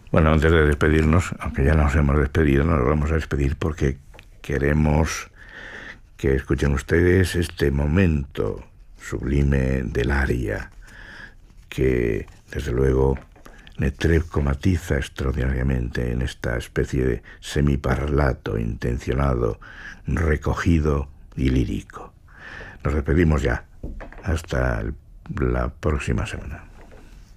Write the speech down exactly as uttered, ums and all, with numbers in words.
Bueno, antes de despedirnos, aunque ya nos hemos despedido, nos vamos a despedir porque queremos que escuchen ustedes este momento sublime del aria, que desde luego Netrebko matiza extraordinariamente en esta especie de semiparlato intencionado, recogido y lírico. Nos despedimos ya. Hasta la próxima semana.